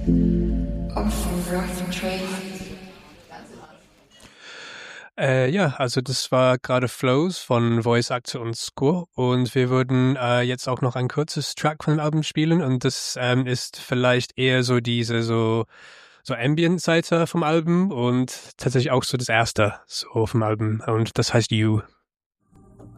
Ja, also das war gerade Flows von Voice Actor und Score und wir würden jetzt auch noch ein kurzes Track von dem Album spielen und das ist vielleicht eher so diese so Ambient-Seite vom Album und tatsächlich auch so das erste so vom Album und das heißt You.